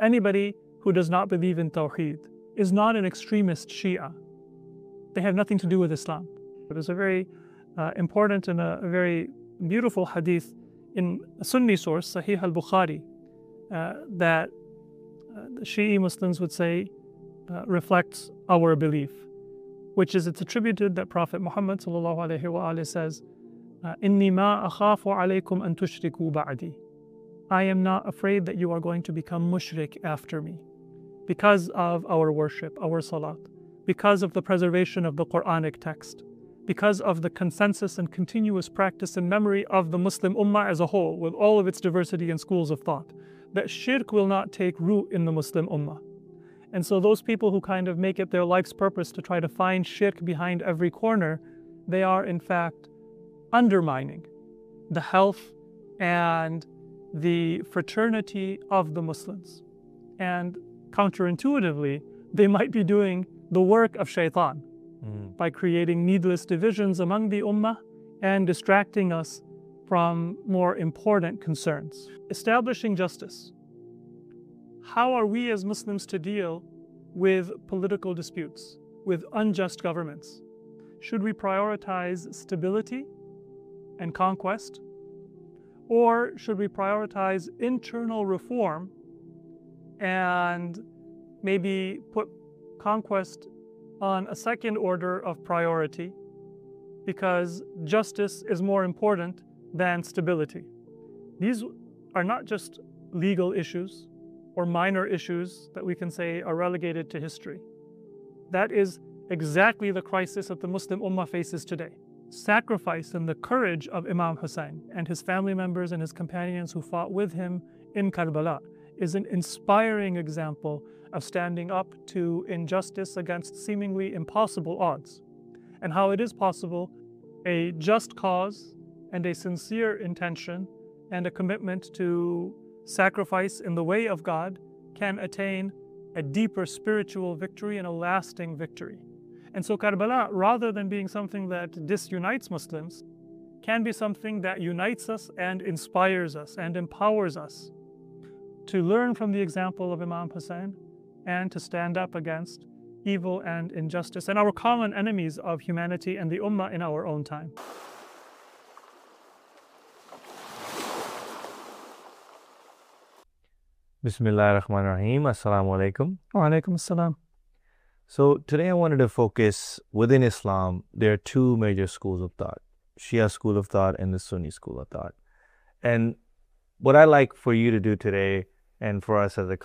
Anybody who does not believe in Tawheed is not an extremist Shia. They have nothing to do with Islam. There's a very important and a very beautiful hadith in a Sunni source, Sahih al-Bukhari, that the Shi'i Muslims would say reflects our belief, which is it's attributed that Prophet Muhammad says, "Inni ma akhafu alaykum an tushriku ba'di." I am not afraid that you are going to become mushrik after me, because of our worship, our salat, because of the preservation of the Quranic text, because of the consensus and continuous practice and memory of the Muslim Ummah as a whole, with all of its diversity and schools of thought, that shirk will not take root in the Muslim Ummah. And so those people who kind of make it their life's purpose to try to find shirk behind every corner, they are in fact undermining the health and the fraternity of the Muslims. And counterintuitively, they might be doing the work of shaitan by creating needless divisions among the ummah and distracting us from more important concerns. Establishing justice. How are we as Muslims to deal with political disputes, with unjust governments? Should we prioritize stability and conquest? Or should we prioritize internal reform and maybe put conquest on a second order of priority because justice is more important than stability? These are not just legal issues or minor issues that we can say are relegated to history. That is exactly the crisis that the Muslim Ummah faces today. Sacrifice and the courage of Imam Hussein and his family members and his companions who fought with him in Karbala is an inspiring example of standing up to injustice against seemingly impossible odds, and how it is possible a just cause and a sincere intention and a commitment to sacrifice in the way of God can attain a deeper spiritual victory and a lasting victory. And so Karbala, rather than being something that disunites Muslims, can be something that unites us and inspires us and empowers us to learn from the example of Imam Hussein and to stand up against evil and injustice and our common enemies of humanity and the Ummah in our own time. Bismillah ar-Rahman ar-Rahim. Assalamu alaikum. Wa alaikum assalam. So today I wanted to focus within Islam. There are two major schools of thought, Shia school of thought and the Sunni school of thought. And what I like for you to do today and for us as a